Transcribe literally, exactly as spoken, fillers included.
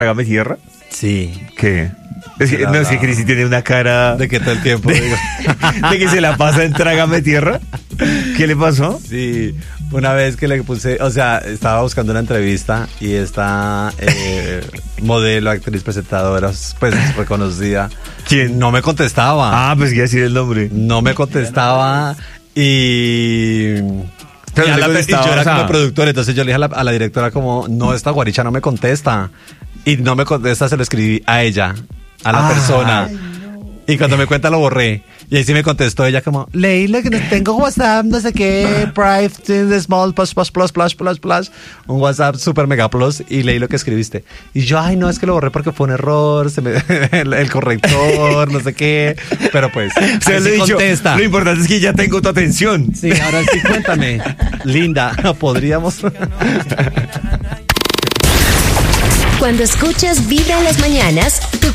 Trágame tierra. Sí. ¿Qué? Es que, no, es que Cristi tiene una cara ¿De qué todo el tiempo? de, digo. de que se la pasa en Trágame tierra. ¿Qué le pasó? Sí, una vez que le puse, o sea, estaba buscando una entrevista y esta eh, modelo, actriz, presentadora, pues reconocida. ¿Quién? No me contestaba. Ah, pues quería decir el nombre. No me contestaba y... Pero y, a no la- le y contestaba, yo era o sea- como productor, entonces yo le dije a la, a la directora como, no, esta guaricha no me contesta. Y no me contesta, se lo escribí a ella, a la Ah. persona. Y cuando me cuenta lo borré. Y ahí sí me contestó ella como, leí lo que tengo WhatsApp, no sé qué, private, small, plus, plus, plus, plus, plus, plus. Un WhatsApp super mega plus y leí lo que escribiste. Y yo, ay, no, es que lo borré porque fue un error, se me, el, el corrector, no sé qué. Pero pues, O sea, ahí le sí he dicho, contesta. lo importante es que ya tengo tu atención. Sí, ahora sí, cuéntame. Linda, podríamos... Cuando escuchas Vibra en las mañanas, tu